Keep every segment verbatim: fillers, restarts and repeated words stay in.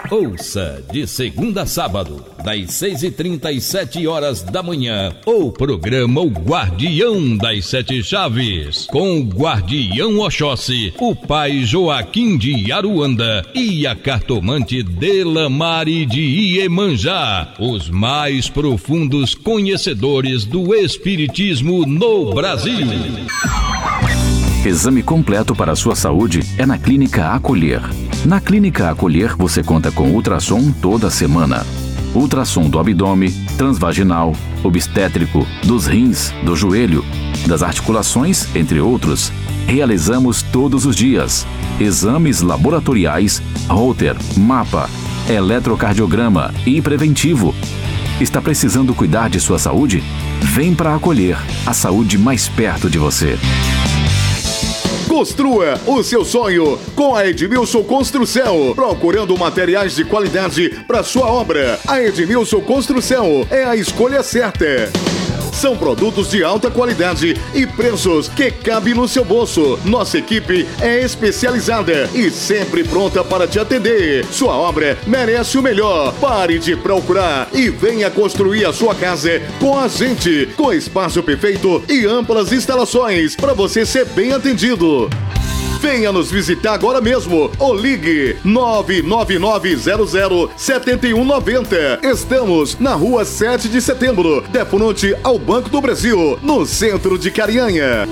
Ouça de segunda a sábado, das seis e trinta às sete horas da manhã, o programa O Guardião das Sete Chaves, com o Guardião Oxóssi, o pai Joaquim de Aruanda e a cartomante Delamare de Iemanjá, os mais profundos conhecedores do Espiritismo no Brasil. Exame completo para a sua saúde é na Clínica Acolher. Na Clínica Acolher você conta com ultrassom toda semana. Ultrassom do abdômen, transvaginal, obstétrico, dos rins, do joelho, das articulações, entre outros. Realizamos todos os dias. Exames laboratoriais, Holter, mapa, eletrocardiograma e preventivo. Está precisando cuidar de sua saúde? Vem para Acolher, a saúde mais perto de você. Construa o seu sonho com a Edmilson Construção. Procurando materiais de qualidade para sua obra, a Edmilson Construção é a escolha certa. São produtos de alta qualidade e preços que cabem no seu bolso. Nossa equipe é especializada e sempre pronta para te atender. Sua obra merece o melhor. Pare de procurar e venha construir a sua casa com a gente, com espaço perfeito e amplas instalações para você ser bem atendido. Venha nos visitar agora mesmo ou ligue nove nove nove zero zero sete um nove zero. Estamos na rua sete de setembro, de frente ao Banco do Brasil, no centro de Carinhanha.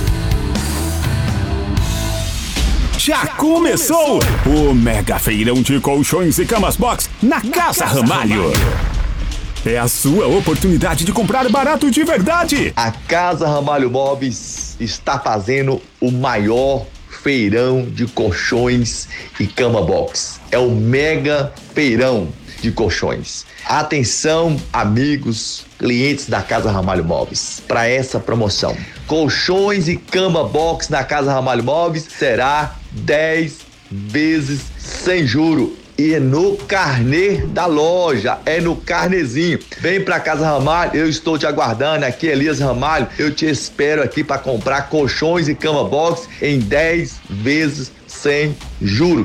Já começou o Mega Feirão de Colchões e Camas Box na Casa Ramalho. É a sua oportunidade de comprar barato de verdade. A Casa Ramalho Móveis está fazendo o maior feirão de colchões e cama box. É o Mega Feirão de Colchões. Atenção, amigos, clientes da Casa Ramalho Móveis, para essa promoção. Colchões e cama box na Casa Ramalho Móveis será dez vezes sem juro. E é no carnê da loja, é no carnezinho. Vem pra Casa Ramalho, eu estou te aguardando aqui, Elias Ramalho. Eu te espero aqui para comprar colchões e cama box em dez vezes sem juros.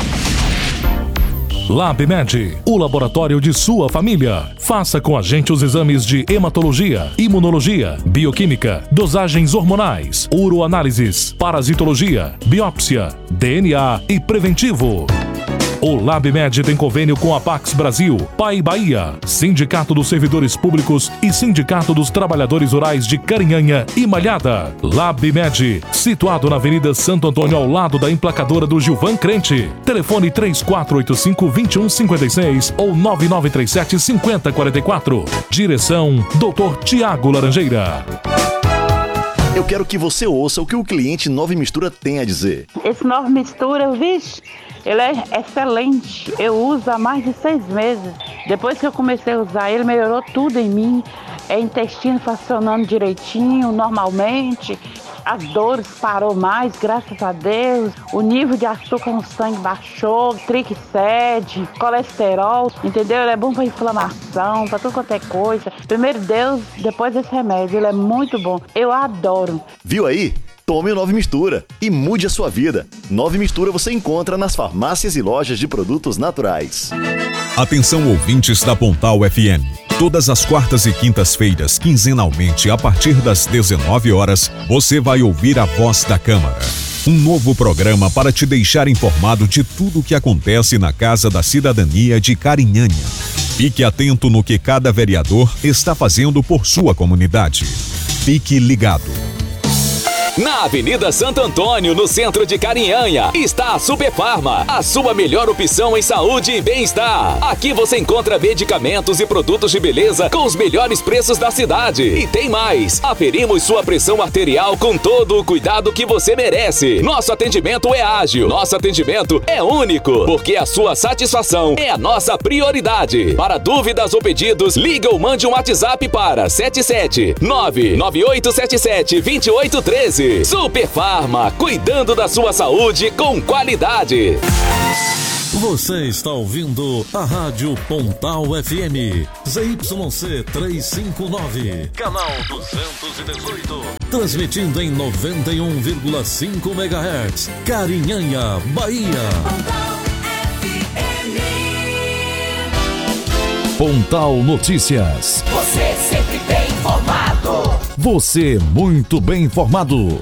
LabMed, o laboratório de sua família. Faça com a gente os exames de hematologia, imunologia, bioquímica, dosagens hormonais, uroanálises, parasitologia, biópsia, D N A e preventivo. O LabMed tem convênio com a Pax Brasil, Pai Bahia, Sindicato dos Servidores Públicos e Sindicato dos Trabalhadores Rurais de Carinhanha e Malhada. LabMed, situado na Avenida Santo Antônio, ao lado da emplacadora do Gilvan Crente. Telefone três quatro oito cinco, dois um cinco seis ou nove nove três sete, cinco zero quatro quatro. Direção doutor Tiago Laranjeira. Eu quero que você ouça o que o cliente Nova Mistura tem a dizer. Esse Nova Mistura, vixe, ele é excelente. Eu uso há mais de seis meses. Depois que eu comecei a usar ele, melhorou tudo em mim. É intestino funcionando direitinho, normalmente. As dores parou mais, graças a Deus. O nível de açúcar no sangue baixou, triglicérides, colesterol, entendeu? Ele é bom para inflamação, para tudo quanto é coisa. Primeiro Deus, depois esse remédio. Ele é muito bom. Eu adoro. Viu aí? Tome o Nova Mistura e mude a sua vida. Nova Mistura você encontra nas farmácias e lojas de produtos naturais. Atenção, ouvintes da Pontal F M. Todas as quartas e quintas-feiras, quinzenalmente, a partir das dezenove horas, você vai ouvir a Voz da Câmara. Um novo programa para te deixar informado de tudo o que acontece na Casa da Cidadania de Carinhanha. Fique atento no que cada vereador está fazendo por sua comunidade. Fique ligado. Na Avenida Santo Antônio, no centro de Carinhanha, está a Superfarma, a sua melhor opção em saúde e bem-estar. Aqui você encontra medicamentos e produtos de beleza com os melhores preços da cidade. E tem mais, aferimos sua pressão arterial com todo o cuidado que você merece. Nosso atendimento é ágil, nosso atendimento é único, porque a sua satisfação é a nossa prioridade. Para dúvidas ou pedidos, liga ou mande um WhatsApp para sete sete nove nove oito sete sete dois oito um três. Superfarma, cuidando da sua saúde com qualidade. Você está ouvindo a Rádio Pontal F M, Z Y C trezentos e cinquenta e nove, canal duzentos e dezoito, transmitindo em noventa e um vírgula cinco megahertz, Carinhanha, Bahia. Pontal F M. Pontal Notícias. Você sempre bem informado. Você muito bem informado.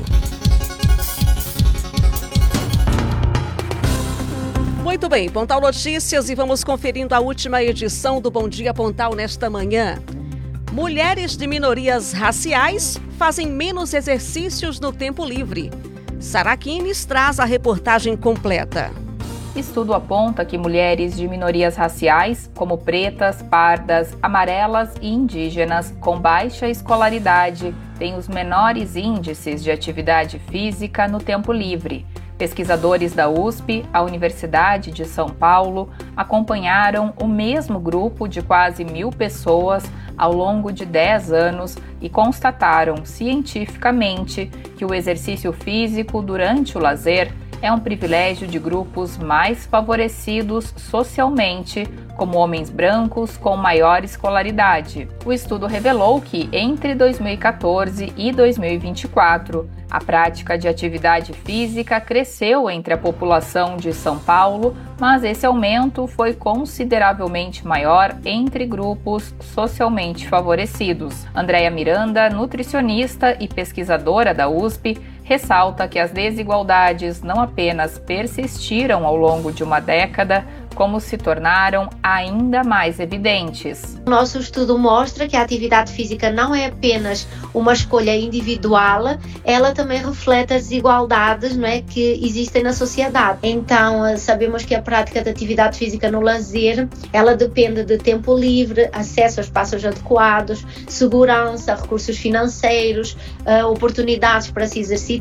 Muito bem, Pontal Notícias, e vamos conferindo a última edição do Bom Dia Pontal nesta manhã. Mulheres de minorias raciais fazem menos exercícios no tempo livre. Sara Kines traz a reportagem completa. Estudo aponta que mulheres de minorias raciais, como pretas, pardas, amarelas e indígenas, com baixa escolaridade, têm os menores índices de atividade física no tempo livre. Pesquisadores da U S P, a Universidade de São Paulo, acompanharam o mesmo grupo de quase mil pessoas ao longo de dez anos e constataram cientificamente que o exercício físico durante o lazer é um privilégio de grupos mais favorecidos socialmente, como homens brancos com maior escolaridade. O estudo revelou que, entre dois mil e quatorze e dois mil e vinte e quatro, a prática de atividade física cresceu entre a população de São Paulo, mas esse aumento foi consideravelmente maior entre grupos socialmente favorecidos. Andréia Miranda, nutricionista e pesquisadora da U S P, ressalta que as desigualdades não apenas persistiram ao longo de uma década, como se tornaram ainda mais evidentes. O nosso estudo mostra que a atividade física não é apenas uma escolha individual, ela também reflete as desigualdades, não é, que existem na sociedade. Então, sabemos que a prática de atividade física no lazer, ela depende de tempo livre, acesso a espaços adequados, segurança, recursos financeiros, oportunidades para se exercitar.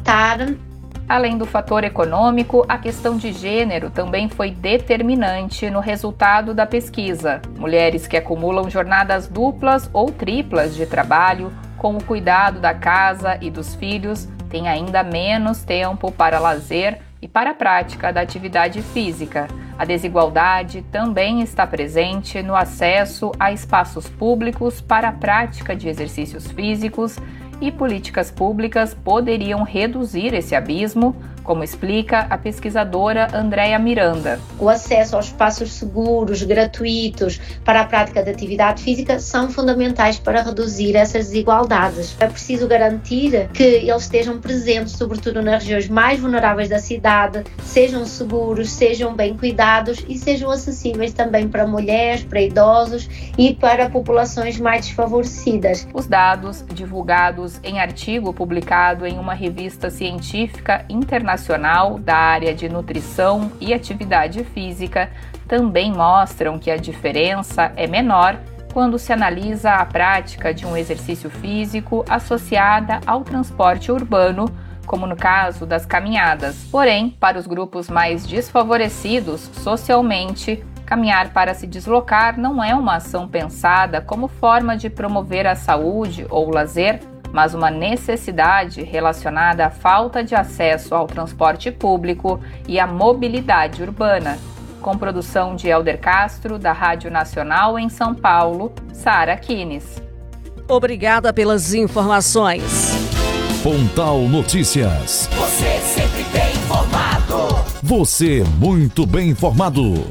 Além do fator econômico, a questão de gênero também foi determinante no resultado da pesquisa. Mulheres que acumulam jornadas duplas ou triplas de trabalho, com o cuidado da casa e dos filhos, têm ainda menos tempo para lazer e para a prática da atividade física. A desigualdade também está presente no acesso a espaços públicos para a prática de exercícios físicos, e políticas públicas poderiam reduzir esse abismo, como explica a pesquisadora Andréia Miranda. O acesso aos espaços seguros, gratuitos para a prática de atividade física são fundamentais para reduzir essas desigualdades. É preciso garantir que eles estejam presentes, sobretudo nas regiões mais vulneráveis da cidade, sejam seguros, sejam bem cuidados e sejam acessíveis também para mulheres, para idosos e para populações mais desfavorecidas. Os dados divulgados em artigo publicado em uma revista científica internacional da área de nutrição e atividade física também mostram que a diferença é menor quando se analisa a prática de um exercício físico associada ao transporte urbano, como no caso das caminhadas. Porém, para os grupos mais desfavorecidos socialmente, caminhar para se deslocar não é uma ação pensada como forma de promover a saúde ou o lazer, mas uma necessidade relacionada à falta de acesso ao transporte público e à mobilidade urbana. Com produção de Helder Castro, da Rádio Nacional em São Paulo, Sara Kines. Obrigada pelas informações. Pontal Notícias. Você sempre bem informado. Você muito bem informado.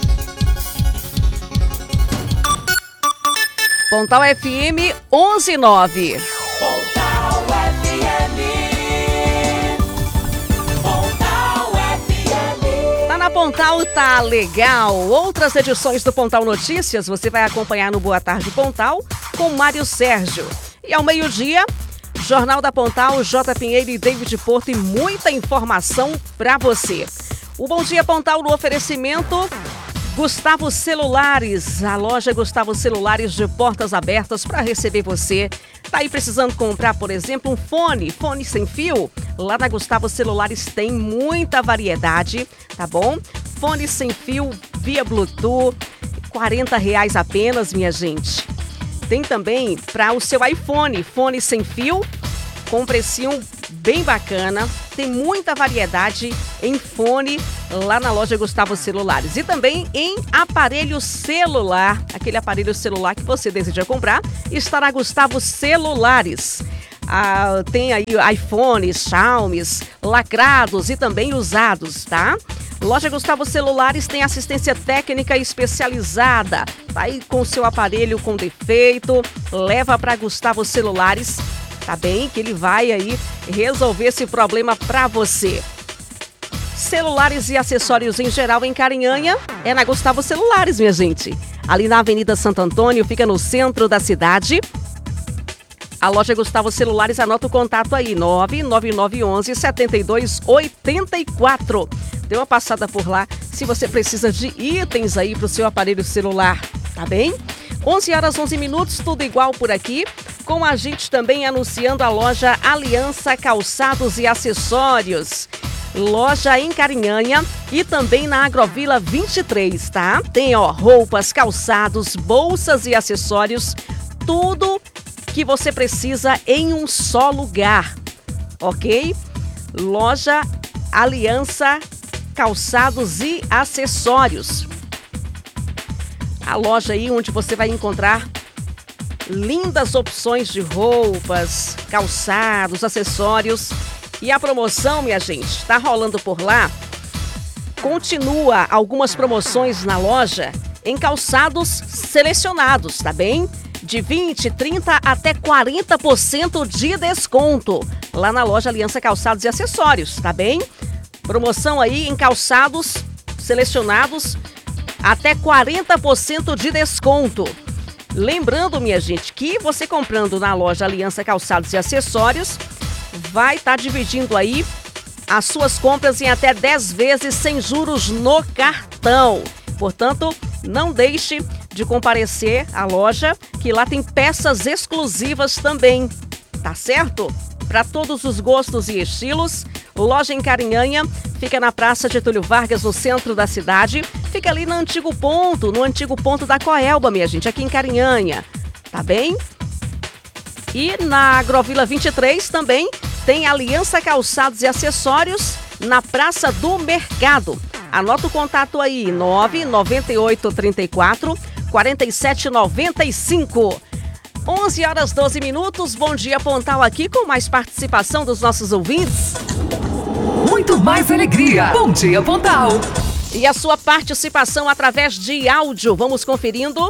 Pontal F M onze e nove. Pontal F M. Pontal F M. Tá na Pontal, tá legal. Outras edições do Pontal Notícias você vai acompanhar no Boa Tarde Pontal com Mário Sérgio. E ao meio-dia, Jornal da Pontal, J. Pinheiro e David Porto e muita informação para você. O Bom Dia Pontal no oferecimento Gustavo Celulares, a loja Gustavo Celulares de portas abertas para receber você. Tá aí precisando comprar, por exemplo, um fone, fone sem fio? Lá na Gustavo Celulares tem muita variedade, tá bom? Fone sem fio via Bluetooth, quarenta reais apenas, minha gente. Tem também para o seu iPhone, fone sem fio, com um precinho bem bacana. Tem muita variedade em fone lá na loja Gustavo Celulares. E também em aparelho celular, aquele aparelho celular que você deseja comprar, está na Gustavo Celulares. Ah, tem aí iPhones, Xiaomis, lacrados e também usados, tá? Loja Gustavo Celulares tem assistência técnica especializada. Tá aí com o seu aparelho com defeito, leva para Gustavo Celulares, tá bem? Que ele vai aí resolver esse problema para você. Celulares e acessórios em geral em Carinhanha é na Gustavo Celulares, minha gente. Ali na Avenida Santo Antônio, fica no centro da cidade. A loja Gustavo Celulares, anota o contato aí, nove nove nove um um, sete dois oito quatro. Dê uma passada por lá se você precisa de itens aí para o seu aparelho celular, tá bem? onze horas, onze minutos, tudo igual por aqui. Com a gente também anunciando a loja Aliança Calçados e Acessórios. Loja em Carinhanha e também na Agrovila vinte e três, tá? Tem, ó, roupas, calçados, bolsas e acessórios, tudo que você precisa em um só lugar, ok? Loja Aliança Calçados e Acessórios. A loja aí onde você vai encontrar lindas opções de roupas, calçados, acessórios. E a promoção, minha gente, tá rolando por lá. Continua algumas promoções na loja em calçados selecionados, tá bem? De vinte, trinta até quarenta por cento de desconto lá na loja Aliança Calçados e Acessórios, tá bem? Promoção aí em calçados selecionados até quarenta por cento de desconto. Lembrando, minha gente, que você comprando na loja Aliança Calçados e Acessórios vai estar tá dividindo aí as suas compras em até dez vezes sem juros no cartão. Portanto, não deixe de comparecer à loja, que lá tem peças exclusivas também, tá certo? Para todos os gostos e estilos. Loja em Carinhanha, fica na Praça Getúlio Vargas, no centro da cidade. Fica ali no antigo ponto, no antigo ponto da Coelba, minha gente, aqui em Carinhanha, tá bem? E na Agrovila vinte e três também tem Aliança Calçados e Acessórios na Praça do Mercado. Anota o contato aí, nove nove oito três quatro, quatro sete nove cinco. onze horas, doze minutos. Bom dia, Pontal, aqui com mais participação dos nossos ouvintes. Muito mais alegria. Bom dia, Pontal. E a sua participação através de áudio. Vamos conferindo.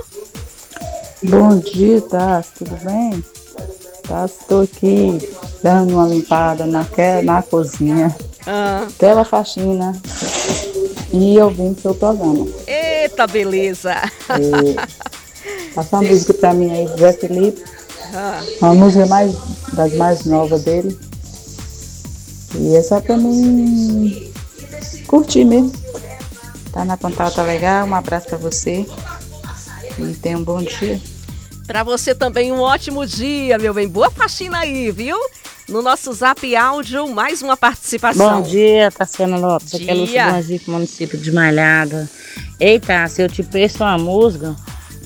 Bom dia, tá? Tudo bem? Tá, estou aqui dando uma limpada na, na cozinha, ah. tela faxina e ouvindo seu programa. Eita, beleza! E, passa uma música pra mim aí, Zé Felipe, ah. uma música mais, das mais novas dele. E é só pra mim curtir mesmo. Tá na Pontal, tá legal? Um abraço pra você e tenha um bom dia. Para você também um ótimo dia, meu bem. Boa faxina aí, viu? No nosso Zap Áudio, mais uma participação. Bom dia, Tassiana Lopes. Dia. Aqui é Lúcia Bonzico, município de Malhada. Eita, se eu te peço uma música...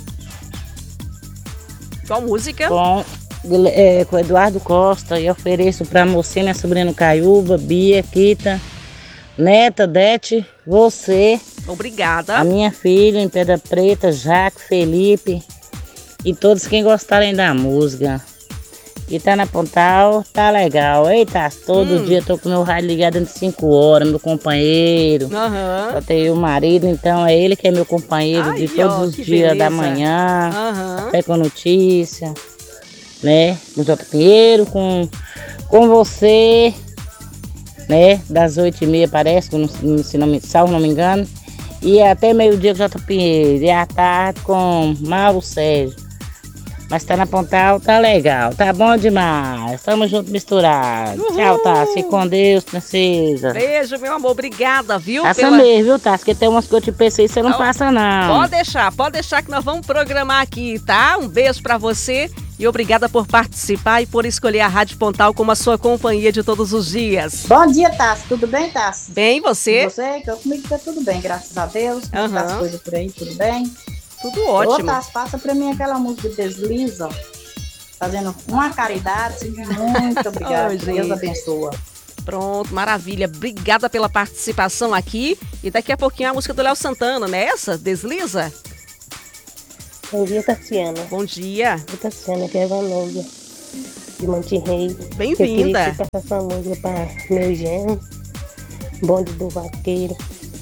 Qual música? Com, é, com Eduardo Costa. E ofereço para você, minha sobrinha Caiúba, Bia, Kita, Neta, Dete, você. Obrigada. A minha filha em Pedra Preta, Jaque, Felipe... E todos quem gostarem da música. E tá na Pontal, tá legal. Eita, todo hum. dia tô com meu rádio ligado dentro de cinco horas, meu companheiro. Uhum. Eu tenho o marido, então é ele que é meu companheiro. Ai, de todos ó, os dias beleza. Da manhã. Uhum. Café com notícia. Né? Com o J. Pinheiro, com, com você. Né? Das oito e meia parece, se não me, salvo não me engano. E até meio-dia com o J. Pinheiro. E à tarde com Mauro Sérgio. Mas tá na Pontal, tá legal, tá bom demais. Tamo junto, misturado. Uhul. Tchau, Tassi. Fique com Deus, princesa. Beijo, meu amor. Obrigada, viu? Passa pela... mesmo, viu, Tassi? Porque tem umas que eu te pensei e você não, não passa, não. Pode deixar, pode deixar que nós vamos programar aqui, tá? Um beijo pra você e obrigada por participar e por escolher a Rádio Pontal como a sua companhia de todos os dias. Bom dia, Tassi. Tudo bem, Tassi? Bem, você? E você? Que eu comigo tá tudo bem, graças a Deus. Uhum. As coisas por aí, tudo bem? Tudo ótimo. Ô, Tassi, passa pra mim aquela música Desliza, ó. Fazendo uma caridade, muito obrigada, oh, Deus abençoa. Pronto, maravilha, obrigada pela participação aqui, e daqui a pouquinho a música do Léo Santana, não é essa? Desliza? Bom dia, Tassiana. Bom dia. Oi, Tassiana, aqui é a Vanolga, de Monterrey. Bem-vinda. Eu queria passar essa música para meu genro, Bonde do Vaqueiro,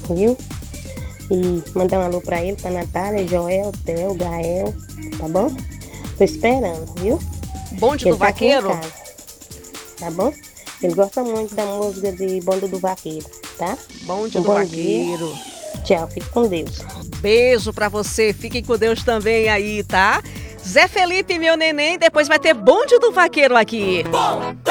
viu? E mandar um alô pra ele, pra Natália, Joel, Theo, Gael, tá bom? Tô esperando, viu? Bonde Ele do tá aqui em Vaqueiro? casa, tá bom? Ele gosta muito da música de Bonde do Vaqueiro, tá? Bonde Um do bom Vaqueiro. dia. Tchau, fique com Deus. Beijo pra você, fiquem com Deus também aí, tá? Zé Felipe, meu neném, depois vai ter Bonde do Vaqueiro aqui.